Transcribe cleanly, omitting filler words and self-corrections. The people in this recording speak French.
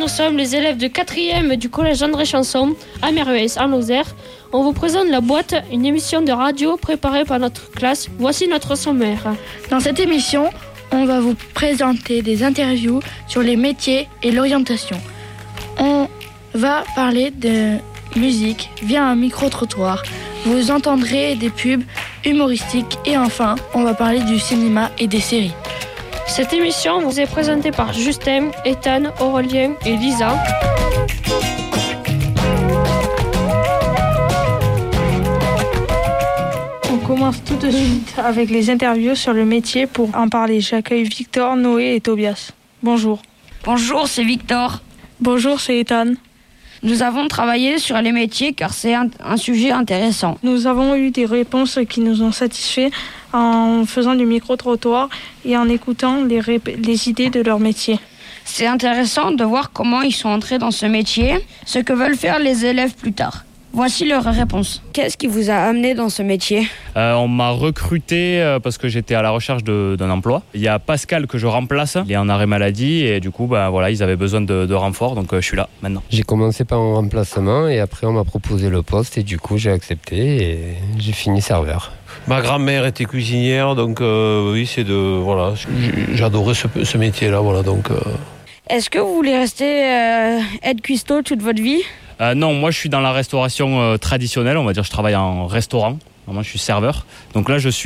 nous sommes les élèves de 4e du collège André Chanson à Merveilles, en Lozère. On vous présente La Boîte, une émission de radio préparée par notre classe. Voici notre sommaire. Dans cette émission, on va vous présenter des interviews sur les métiers et l'orientation. On va parler de musique via un micro-trottoir. Vous entendrez des pubs humoristiques et enfin, on va parler du cinéma et des séries. Cette émission vous est présentée par Justin, Ethan, Aurélien et Lisa. On commence tout de suite avec les interviews sur le métier. Pour en parler, j'accueille Victor, Noé et Tobias. Bonjour. Bonjour, c'est Victor. Bonjour, c'est Ethan. Nous avons travaillé sur les métiers car c'est un sujet intéressant. Nous avons eu des réponses qui nous ont satisfaits en faisant du micro-trottoir et en écoutant les idées de leur métier. C'est intéressant de voir comment ils sont entrés dans ce métier, ce que veulent faire les élèves plus tard. Voici leurs réponses. Qu'est-ce qui vous a amené dans ce métier ? On m'a recruté parce que j'étais à la recherche d'un emploi. Il y a Pascal que je remplace, il est en arrêt maladie et du coup ils avaient besoin de renfort, donc je suis là maintenant. J'ai commencé par un remplacement et après on m'a proposé le poste et du coup j'ai accepté et j'ai fini serveur. Ma grand-mère était cuisinière, donc oui, j'adorais ce métier-là, voilà, donc. Est-ce que vous voulez rester aide cuistot toute votre vie ? Non, moi je suis dans la restauration traditionnelle, on va dire, je travaille en restaurant. Moi je suis serveur, donc là je suis